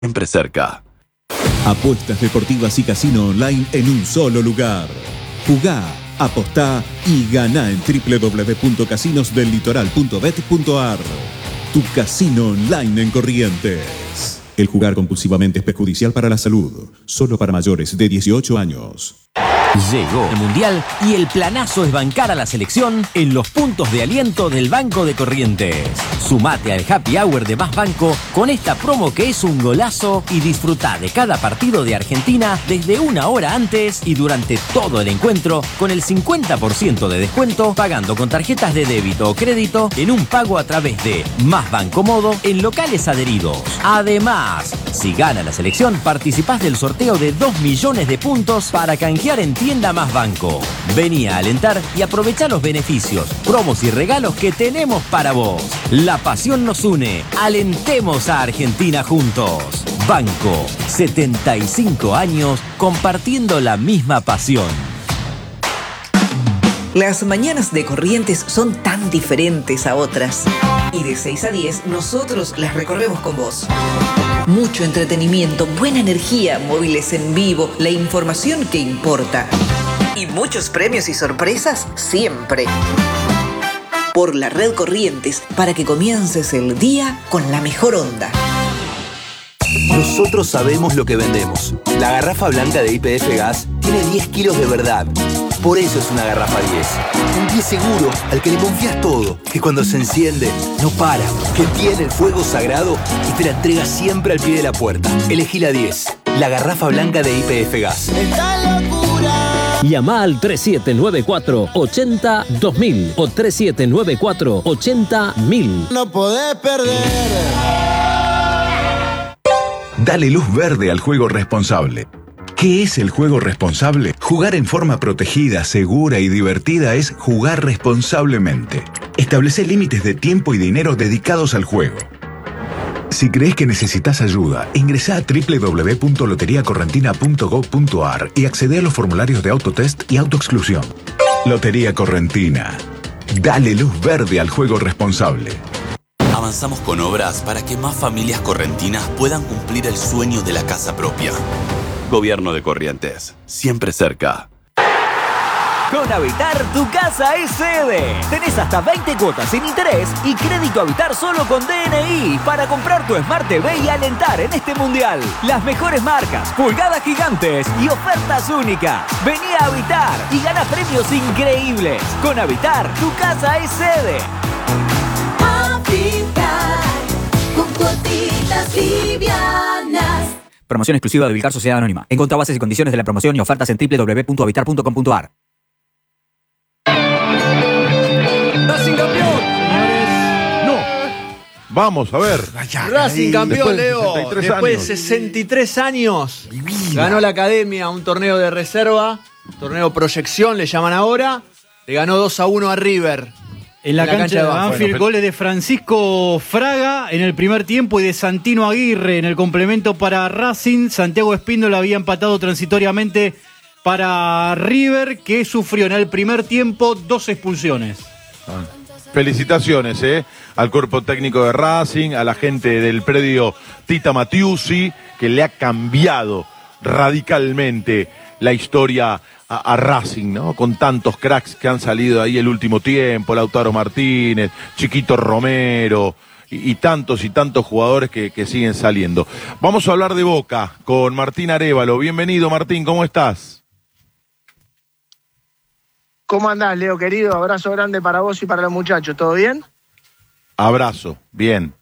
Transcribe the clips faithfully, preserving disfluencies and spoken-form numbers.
siempre cerca. Apuestas deportivas y casino online en un solo lugar. Jugá, apostá y ganá en doble u doble u doble u punto casinos del litoral punto bet punto a r. Tu casino online en Corrientes. El jugar compulsivamente es perjudicial para la salud. Solo para mayores de dieciocho años. Llegó el Mundial y el planazo es bancar a la selección en los puntos de aliento del Banco de Corrientes. Sumate al Happy Hour de Más Banco con esta promo que es un golazo y disfruta de cada partido de Argentina desde una hora antes y durante todo el encuentro con el cincuenta por ciento de descuento pagando con tarjetas de débito o crédito en un pago a través de Más Banco Modo en locales adheridos. Además, si gana la selección, participás del sorteo de dos millones de puntos para canjear en Tienda Más Banco. Vení a alentar y aprovechá los beneficios, promos y regalos que tenemos para vos. La pasión nos une. Alentemos a Argentina juntos. Banco, setenta y cinco años compartiendo la misma pasión. Las mañanas de Corrientes son tan diferentes a otras. Y de seis a diez nosotros las recorremos con vos. Mucho entretenimiento, buena energía, móviles en vivo, la información que importa. Y muchos premios y sorpresas siempre. Por la red Corrientes, para que comiences el día con la mejor onda. Nosotros sabemos lo que vendemos. La garrafa blanca de Y P F Gas tiene diez kilos de verdad. Por eso es una garrafa diez. Un diez seguro al que le confías todo. Que cuando se enciende, no para. Que tiene el fuego sagrado y te la entrega siempre al pie de la puerta. Elegí la diez. La garrafa blanca de Y P F Gas. ¡Esta locura! Llama al tres siete nueve cuatro, ocho cero, dos mil o tres siete nueve cuatro, ocho cero, mil. No podés perder. Dale luz verde al juego responsable. ¿Qué es el juego responsable? Jugar en forma protegida, segura y divertida es jugar responsablemente. Establece límites de tiempo y dinero dedicados al juego. Si crees que necesitas ayuda, ingresá a doble u doble u doble u punto lotería correntina punto gob punto a r y accede a los formularios de autotest y autoexclusión. Lotería Correntina. Dale luz verde al juego responsable. Avanzamos con obras para que más familias correntinas puedan cumplir el sueño de la casa propia. Gobierno de Corrientes, siempre cerca. Con Habitar, tu casa es sede. Tenés hasta veinte cuotas sin interés y crédito Habitar solo con D N I para comprar tu Smart T V y alentar en este mundial. Las mejores marcas, pulgadas gigantes y ofertas únicas. Vení a Habitar y gana premios increíbles. Con Habitar, tu casa es sede. Habitar, con cuotitas livianas. Promoción exclusiva de Vilcar Sociedad Anónima. Encontrá bases y condiciones de la promoción y ofertas en doble u doble u doble u punto habitar punto com punto a r. Racing campeón. Señores, no. Vamos a ver. Racing campeón, Después de Leo. sesenta y tres Después de años. sesenta y tres años. Ganó la Academia un torneo de reserva. Torneo proyección, le llaman ahora. Le ganó dos a uno a River. En la, en la cancha, cancha de Banfield, bueno, pero... goles de Francisco Fraga en el primer tiempo y de Santino Aguirre en el complemento para Racing. Santiago Espíndola había empatado transitoriamente para River, que sufrió en el primer tiempo dos expulsiones. Ah. Felicitaciones eh, al cuerpo técnico de Racing, a la gente del predio Tita Matiusi, que le ha cambiado radicalmente la historia a, a Racing, ¿no? Con tantos cracks que han salido ahí el último tiempo, Lautaro Martínez, Chiquito Romero y, y tantos y tantos jugadores que, que siguen saliendo. Vamos a hablar de Boca con Martín Arévalo. Bienvenido, Martín, ¿cómo estás? ¿Cómo andás, Leo, querido? Abrazo grande para vos y para los muchachos. ¿Todo bien? Abrazo, bien.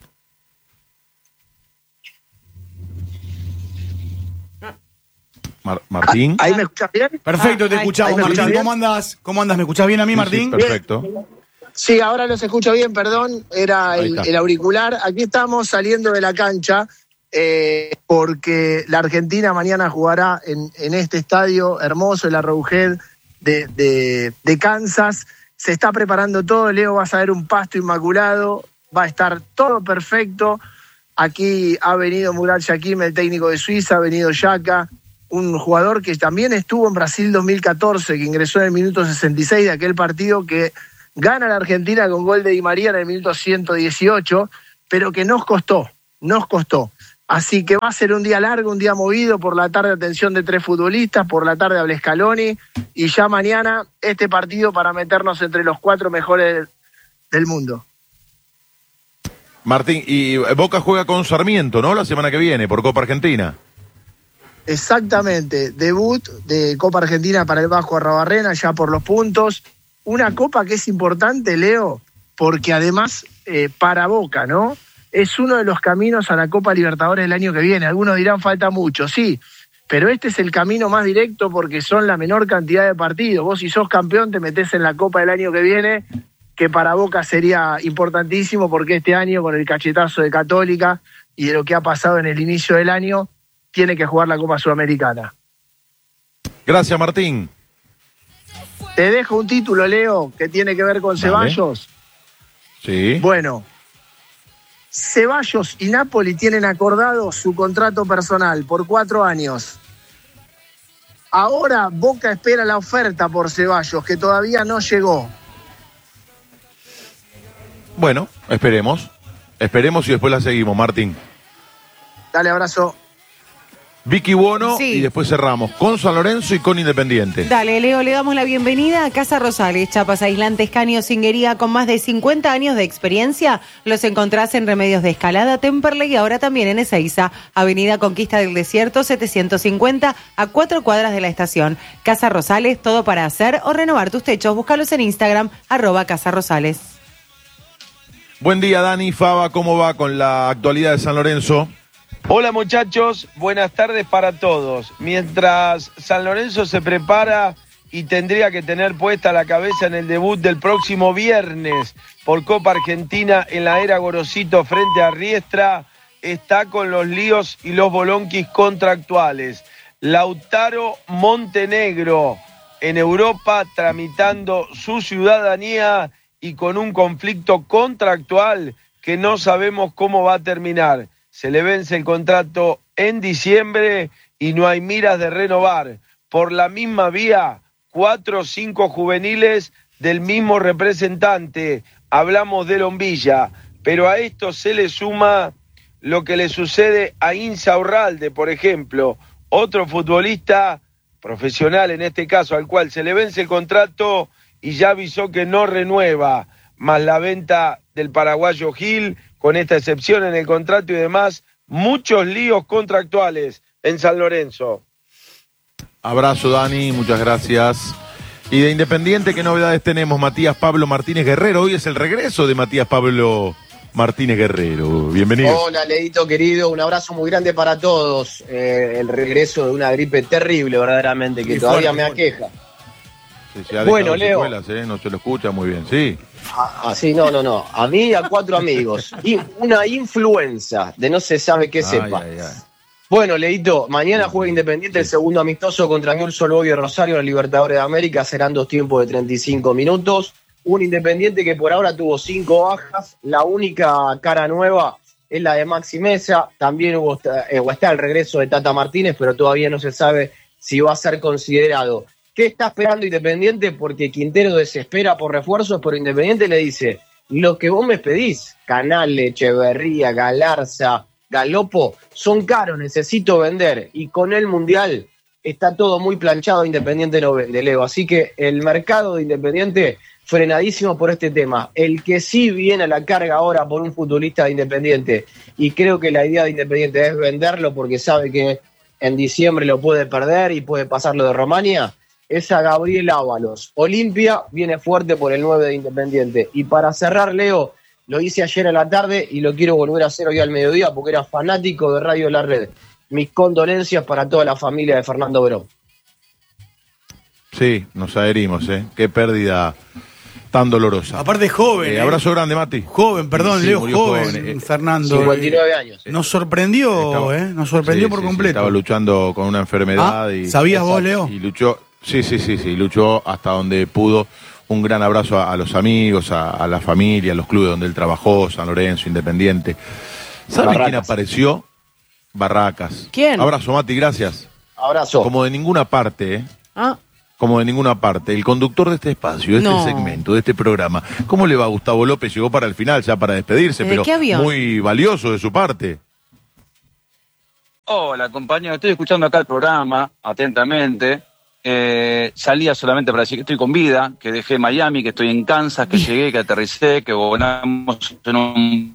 Mar- Martín. ¿Ahí me escuchás bien? Perfecto, te Ah, escuchamos, ahí, Martín. ahí, ¿Cómo andás? ¿Cómo andás? ¿Me escuchás bien a mí, Martín? Sí, sí, perfecto. Sí, ahora los escucho bien, perdón. Era el, el auricular. Aquí estamos saliendo de la cancha eh, porque la Argentina mañana jugará en, en este estadio hermoso, el Arrowhead de, de, de Kansas. Se está preparando todo. Leo, vas a ver un pasto inmaculado. Va a estar todo perfecto. Aquí ha venido Murat Yakim, el técnico de Suiza, ha venido Yaka, un jugador que también estuvo en Brasil dos mil catorce, que ingresó en el minuto sesenta y seis de aquel partido que gana la Argentina con gol de Di María en el minuto ciento dieciocho, pero que nos costó, nos costó. Así que va a ser un día largo, un día movido. Por la tarde atención de tres futbolistas, por la tarde habla Scaloni, y ya mañana este partido para meternos entre los cuatro mejores del mundo. Martín, y Boca juega con Sarmiento, ¿no? La semana que viene, por Copa Argentina. Exactamente, debut de Copa Argentina para el Vasco Arrabarrena, ya por los puntos. Una copa que es importante, Leo, porque además eh, para Boca, ¿no? Es uno de los caminos a la Copa Libertadores del año que viene. Algunos dirán falta mucho, sí, pero este es el camino más directo porque son la menor cantidad de partidos. Vos si sos campeón te metés en la Copa del año que viene, que para Boca sería importantísimo porque este año con el cachetazo de Católica y de lo que ha pasado en el inicio del año, tiene que jugar la Copa Sudamericana. Gracias, Martín. Te dejo un título, Leo, que tiene que ver con Dale. Ceballos. Sí. Bueno, Ceballos y Napoli tienen acordado su contrato personal por cuatro años. Ahora Boca espera la oferta por Ceballos, que todavía no llegó. Bueno, esperemos. Esperemos y después la seguimos, Martín. Dale, abrazo. Vicky Buono Sí. y después cerramos con San Lorenzo y con Independiente. Dale, Leo, le damos la bienvenida a Casa Rosales, chapas aislantes, caños, cinguería, con más de cincuenta años de experiencia. Los encontrás en Remedios de Escalada, Temperley y ahora también en Ezeiza, Avenida Conquista del Desierto, setecientos cincuenta, a cuatro cuadras de la estación. Casa Rosales, todo para hacer o renovar tus techos. Búscalos en Instagram, arroba Casa Rosales. Buen día, Dani, Faba, ¿cómo va con la actualidad de San Lorenzo? Hola muchachos, buenas tardes para todos. Mientras San Lorenzo se prepara y tendría que tener puesta la cabeza en el debut del próximo viernes por Copa Argentina en la era Gorosito frente a Riestra, está con los líos y los bolonquis contractuales. Lautaro Montenegro en Europa tramitando su ciudadanía y con un conflicto contractual que no sabemos cómo va a terminar. Se le vence el contrato en diciembre y no hay miras de renovar. Por la misma vía, cuatro o cinco juveniles del mismo representante. Hablamos de Lombilla, pero a esto se le suma lo que le sucede a Insaurralde, por ejemplo, otro futbolista profesional en este caso, al cual se le vence el contrato y ya avisó que no renueva, más la venta del paraguayo Gil, con esta excepción en el contrato y demás, muchos líos contractuales en San Lorenzo. Abrazo, Dani, muchas gracias. Y de Independiente, ¿qué novedades tenemos? Matías Pablo Martínez Guerrero, hoy es el regreso de Matías Pablo Martínez Guerrero. Bienvenido. Hola, Leito querido, un abrazo muy grande para todos. Eh, el regreso de una gripe terrible, verdaderamente, que Muy todavía fuerte, me fuerte. aqueja. Sí, se ha Bueno, dejado Leo. secuelas, ¿eh? No se lo escucha muy bien, sí. Ah, sí, no, no, no. A mí y a cuatro amigos. Y una influenza de no se sabe qué Ay, sepa. ay, ay. Bueno, Leito, mañana juega Independiente el segundo amistoso contra Newell's Old Boys Rosario en la Libertadores de América. Serán dos tiempos de treinta y cinco minutos. Un Independiente que por ahora tuvo cinco bajas. La única cara nueva es la de Maxi Mesa. También hubo, eh, está el regreso de Tata Martínez, pero todavía no se sabe si va a ser considerado. ¿Qué está esperando Independiente? Porque Quintero desespera por refuerzos, pero Independiente le dice, lo que vos me pedís, Canale, Echeverría, Galarza, Galopo, son caros, necesito vender. Y con el Mundial está todo muy planchado, Independiente no vende, Leo. Así que el mercado de Independiente frenadísimo por este tema. El que sí viene a la carga ahora por un futbolista de Independiente, y creo que la idea de Independiente es venderlo porque sabe que en diciembre lo puede perder y puede pasarlo de Romania, es a Gabriel Ábalos. Olimpia viene fuerte por el nueve de Independiente. Y para cerrar, Leo, lo hice ayer a la tarde y lo quiero volver a hacer hoy al mediodía porque era fanático de Radio La Red. Mis condolencias para toda la familia de Fernando Verón. Sí, nos adherimos, ¿eh? Qué pérdida tan dolorosa. Aparte joven. Eh, eh. abrazo grande, Mati. Joven, perdón, Sí, Leo, murió joven, joven, eh, Fernando. cincuenta y nueve años. Nos sorprendió, Estaba- ¿eh? Nos sorprendió Sí, por sí, sí, completo. estaba luchando con una enfermedad. Ah, y ¿sabías vos, Leo? Y luchó, sí, sí, sí, sí, luchó hasta donde pudo. Un gran abrazo a, a los amigos, a, a la familia, a los clubes donde él trabajó, San Lorenzo, Independiente. ¿Saben Barracas. quién apareció? Barracas. ¿Quién? Abrazo, Mati, gracias. Abrazo. Como de ninguna parte, ¿eh? Ah, Como de ninguna parte. El conductor de este espacio, de este No. segmento, de este programa. ¿Cómo le va a Gustavo López? Llegó para el final, ya para despedirse, ¿Desde pero qué avión? muy valioso de su parte. Hola, compañero. Estoy escuchando acá el programa atentamente. Eh, salía solamente para decir que estoy con vida, que dejé Miami, que estoy en Kansas, que llegué, que aterricé, que volamos en un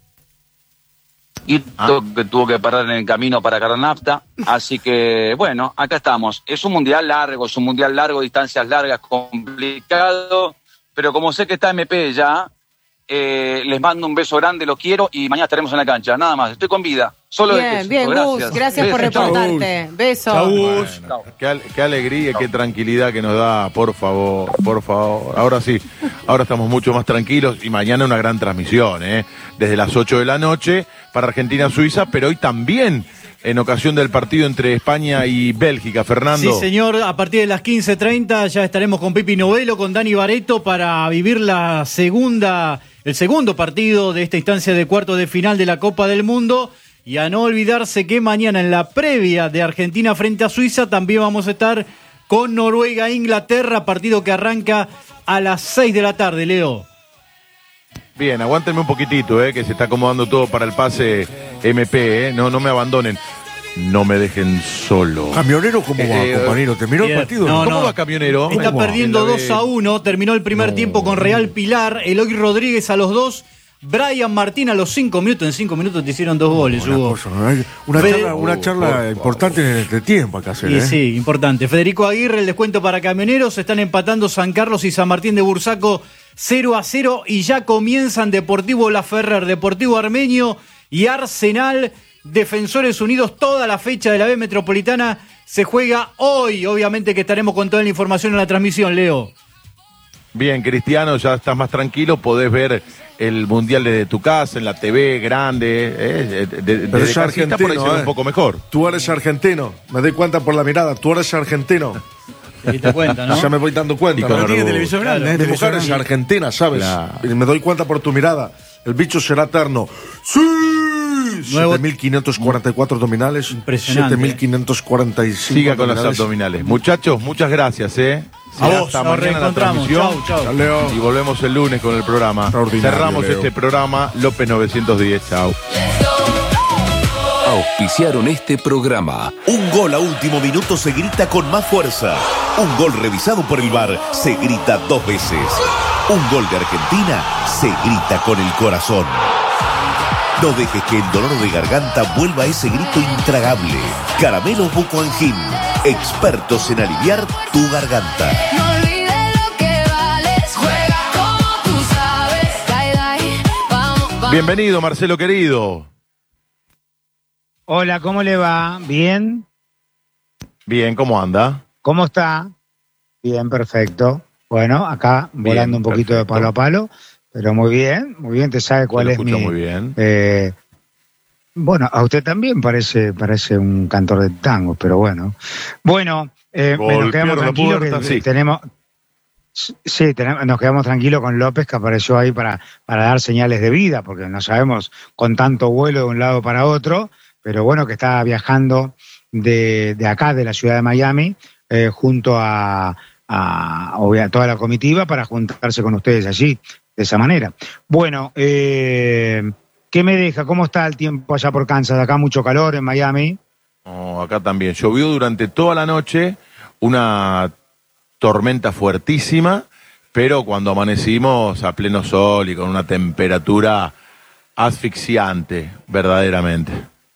hito ah. que tuvo que parar en el camino para cargar nafta. Así que, bueno, acá estamos. Es un mundial largo, es un mundial largo, distancias largas, complicado. Pero como sé que está M P ya, eh, les mando un beso grande, los quiero y mañana estaremos en la cancha. Nada más, estoy con vida. Solo bien, de bien, gracias. Gus, gracias por reportarte. Beso. Chau, Gus. Bueno, qué, qué alegría y qué tranquilidad que nos da, por favor, por favor. Ahora sí, ahora estamos mucho más tranquilos y mañana una gran transmisión, ¿eh? Desde las ocho de la noche para Argentina-Suiza, pero hoy también en ocasión del partido entre España y Bélgica, Fernando. Sí, señor, a partir de las quince treinta ya estaremos con Pipi Novelo, con Dani Bareto para vivir la segunda, el segundo partido de esta instancia de cuartos de final de la Copa del Mundo. Y a no olvidarse que mañana en la previa de Argentina frente a Suiza también vamos a estar con Noruega-Inglaterra, partido que arranca a las seis de la tarde, Leo. Bien, aguántenme un poquitito, eh, que se está acomodando todo para el pase M P, eh. no, no me abandonen. No me dejen solo. ¿Camionero cómo va, eh, compañero? ¿Terminó el partido? No, ¿Cómo no. va Camionero? Está ¿Cómo perdiendo va? dos a uno, terminó el primer no. tiempo con Real Pilar, Eloy Rodríguez a los dos, Brian Martín a los cinco minutos, en cinco minutos te hicieron dos goles, una Hugo. Cosa, ¿no? Una Fede... charla, una charla importante en este tiempo acá hacer, Sí, ¿eh? sí, importante. Federico Aguirre, el descuento para Camioneros, están empatando San Carlos y San Martín de Bursaco cero a cero y ya comienzan Deportivo Laferrer, Deportivo Armenio y Arsenal, Defensores Unidos. Toda la fecha de la B Metropolitana se juega hoy, obviamente que estaremos con toda la información en la transmisión, Leo. Bien, Cristiano, ya estás más tranquilo, podés ver el Mundial desde tu casa, en la T V grande, eh, de, de, Pero es argentino, por ahí se ve eh. un poco mejor. Tú eres argentino, me doy cuenta por la mirada, tú eres argentino. Te diste cuenta, ¿no? Ya me voy dando cuenta. No tiene televisión grande, claro. ¿eh? Mi mujer es argentina, ¿sabes? Claro. Y me doy cuenta por tu mirada. El bicho será eterno. ¡Sí! siete mil quinientos cuarenta y cuatro abdominales. Impresionante. siete mil quinientos cuarenta y cinco Siga con abdominales. los abdominales. Muchachos, muchas gracias, ¿eh? A vos, hasta nos mañana la reencontramos. transmisión. Chau, chau. Leo. Y volvemos el lunes con el programa. Cerramos Leo. este programa López novecientos diez. Chau. Auspiciaron este programa. Un gol a último minuto se grita con más fuerza. Un gol revisado por el V A R se grita dos veces. Un gol de Argentina se grita con el corazón. No dejes que el dolor de garganta vuelva a ese grito intragable. Caramelos Buco Angin, expertos en aliviar tu garganta. No olvides lo que vales, juega como tú sabes. Dai, dai, vamos, vamos. Bienvenido, Marcelo querido. Hola, ¿cómo le va? ¿Bien? Bien, ¿cómo anda? ¿Cómo está? Bien, perfecto. Bueno, acá Bien, volando un poquito perfecto. de palo a palo, pero muy bien, muy bien, te sabe cuál Se lo es mi... escucho muy bien. eh, bueno, a usted también parece, parece un cantor de tango, pero bueno. Bueno, eh, nos Golpearon quedamos la tranquilos puerta, que sí. tenemos... Sí, tenemos, nos quedamos tranquilos con López, que apareció ahí para, para dar señales de vida, porque no sabemos con tanto vuelo de un lado para otro, pero bueno, que está viajando de, de acá, de la ciudad de Miami, eh, junto a, a, obvia- toda la comitiva para juntarse con ustedes allí, de esa manera. Bueno, eh, ¿qué me deja? ¿Cómo está el tiempo allá por Kansas? Acá mucho calor en Miami. Oh, acá también. Llovió durante toda la noche, una tormenta fuertísima, pero cuando amanecimos a pleno sol y con una temperatura asfixiante, verdaderamente.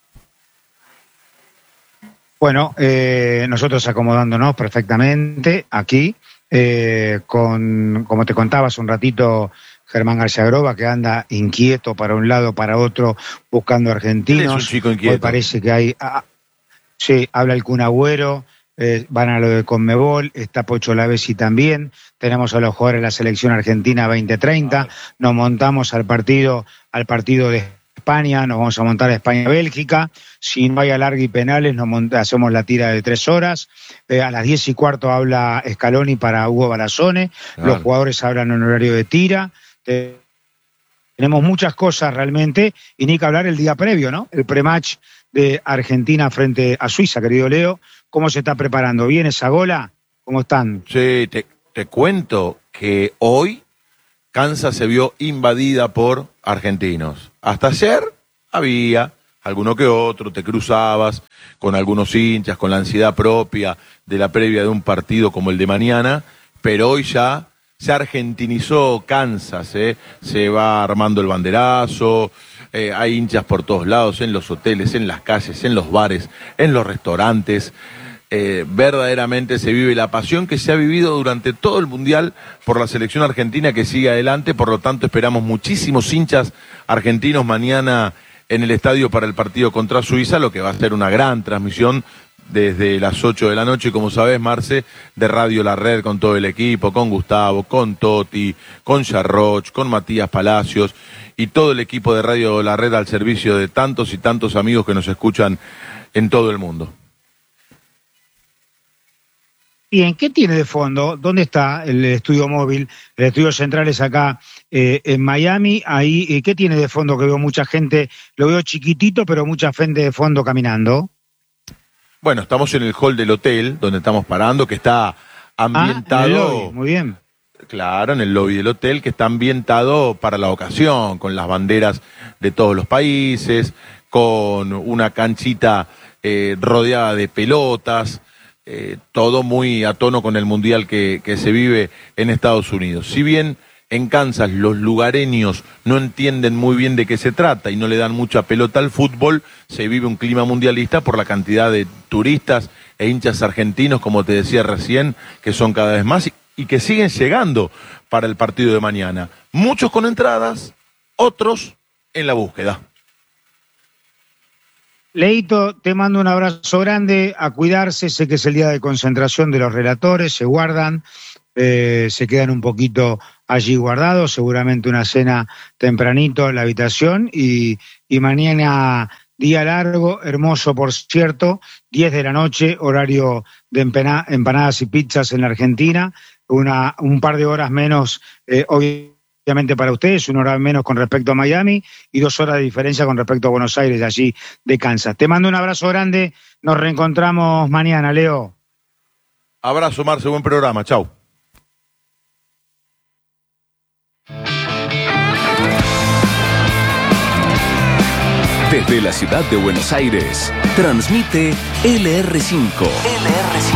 Bueno, eh, nosotros acomodándonos perfectamente aquí, eh, con, como te contaba hace un ratito, Germán García Groba, que anda inquieto para un lado, para otro, buscando argentinos. Él es un chico inquieto. Hoy parece que hay... Ah, sí, habla el Kun Agüero, eh, van a lo de Conmebol, está Pocho Lavesi también, tenemos a los jugadores de la selección argentina veinte treinta, nos montamos al partido, al partido de España, nos vamos a montar a España-Bélgica, si no hay alargue y penales nos mont- hacemos la tira de tres horas, eh, a las diez y cuarto habla Scaloni para Hugo Barazone, Claro. los jugadores hablan en horario de tira, eh, tenemos muchas cosas realmente, y ni que hablar el día previo, ¿no? El prematch de Argentina frente a Suiza, querido Leo, ¿cómo se está preparando? ¿Bien esa gola? ¿Cómo están? Sí, te, te cuento que hoy Kansas se vio invadida por argentinos. Hasta ayer había alguno que otro, te cruzabas con algunos hinchas, con la ansiedad propia de la previa de un partido como el de mañana, pero hoy ya se argentinizó Kansas, ¿eh? Se va armando el banderazo, eh, hay hinchas por todos lados, en los hoteles, en las calles, en los bares, en los restaurantes. Eh, verdaderamente se vive la pasión que se ha vivido durante todo el Mundial por la selección argentina que sigue adelante, por lo tanto esperamos muchísimos hinchas argentinos mañana en el estadio para el partido contra Suiza, lo que va a ser una gran transmisión desde las ocho de la noche, como sabés, Marce, de Radio La Red con todo el equipo, con Gustavo, con Toti, con Charroch, con Matías Palacios y todo el equipo de Radio La Red al servicio de tantos y tantos amigos que nos escuchan en todo el mundo. Bien, ¿qué tiene de fondo? ¿Dónde está el estudio móvil? El estudio central es acá eh, en Miami. Ahí, eh, ¿qué tiene de fondo? Que veo mucha gente, lo veo chiquitito, pero mucha gente de fondo caminando. Bueno, estamos en el hall del hotel, donde estamos parando, que está ambientado... Ah, en el lobby, muy bien. Claro, en el lobby del hotel, que está ambientado para la ocasión, con las banderas de todos los países, con una canchita eh, rodeada de pelotas... Eh, todo muy a tono con el mundial que, que se vive en Estados Unidos. Si bien en Kansas los lugareños no entienden muy bien de qué se trata y no le dan mucha pelota al fútbol, se vive un clima mundialista por la cantidad de turistas e hinchas argentinos, como te decía recién, que son cada vez más y, y que siguen llegando para el partido de mañana. Muchos con entradas, otros en la búsqueda. Leito, te mando un abrazo grande, a cuidarse, sé que es el día de concentración de los relatores, se guardan, eh, se quedan un poquito allí guardados, seguramente una cena tempranito en la habitación y, y mañana día largo, hermoso por cierto, diez de la noche, horario de empena, empanadas y pizzas en la Argentina, una, un par de horas menos, eh, obviamente, Obviamente para ustedes, una hora menos con respecto a Miami y dos horas de diferencia con respecto a Buenos Aires, allí de Kansas. Te mando un abrazo grande, nos reencontramos mañana, Leo. Abrazo, Marce, buen programa, chau. Desde la ciudad de Buenos Aires, transmite L R cinco. L R cinco.